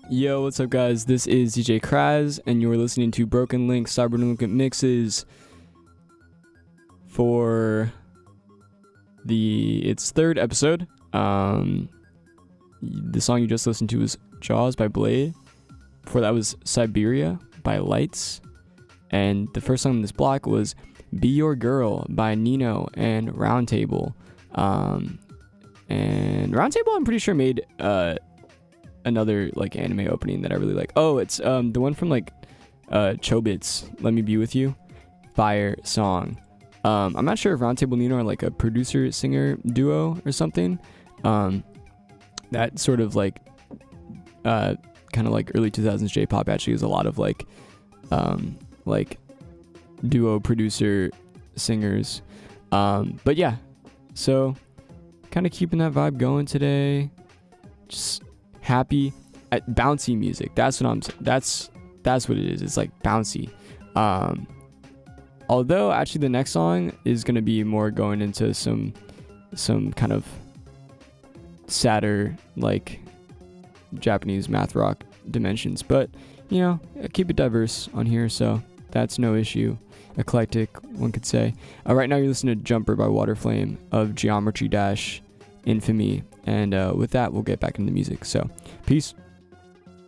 Yo, what's up, guys? This is DJ Kraz, and you're listening to Broken Link Cyberdelinquent Mixes for its third episode. The song you just listened to was Jaws by Blade. Before that was Siberia by Lights. And the first song in this block was Be Your Girl by Nino and Roundtable. And Roundtable, I'm pretty sure, made another like anime opening that I really like. Oh, it's the one from like Chobits, Let Me Be With You. Fire song. I'm not sure if Roundtable Nino are like a producer singer duo or something. That sort of like kind of like early 2000s J-pop actually is a lot of like duo producer singers. But yeah, so kind of keeping that vibe going today. Just happy at bouncy music. That's what it is. It's like bouncy. Although actually the next song is gonna be more going into some kind of sadder like Japanese math rock dimensions, but you know, I keep it diverse on here, so that's no issue. Eclectic, one could say. Right now you're listening to Jumper by Waterflame of Geometry Dash Infamy, and with that we'll get back into the music. So peace.